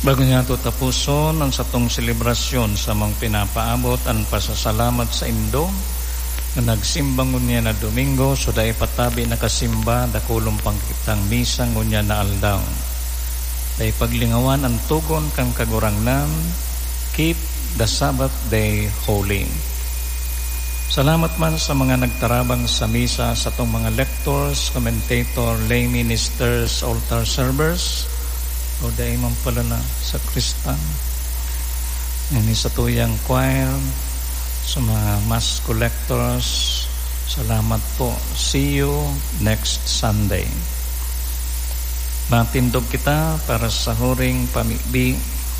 Bago niya ito tapuson ang satong selebrasyon sa mga pinapaabot ang pasasalamat sa Indo na nagsimbang niya na Domingo so dahil patabi nakasimba dakulong pangkitang misa ngunya na aldaw. Dahil paglingawan ang tugon kang kagurangnan, keep the Sabbath day holy. Salamat man sa mga nagtarabang sa misa sa itong mga lectors, commentator, lay ministers, altar servers, o dahil man pala na sa Kristan. Ini sa tuyang choir, sa mga mass collectors, salamat po. See you next Sunday. Matindog kita para sa huring pamigbi.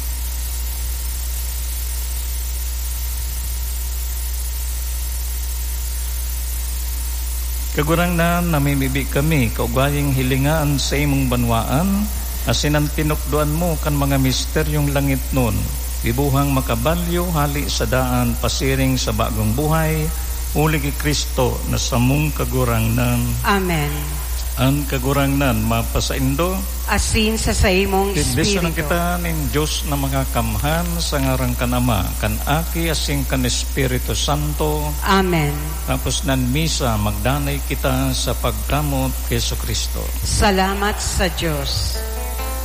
Kagurang na namimibi kami, kaugaying hilingaan sa imong banwaan, asin ang tinukduan mo kan mga misteryong langit nun, bibuhang makabalyo, hali sa daan, pasiring sa bagong buhay, uli ki Kristo na samong kagurangnan. Amen. Ang kagurangnan, mapasaindo, asin sa imong Espiritu. Bisan kita ning Diyos na mga kamhan sa ngarang kanama, kan aki asing kan Espiritu Santo. Amen. Tapos nan misa, magdanay kita sa pagkamot kay Jesu Kristo. Salamat sa Diyos.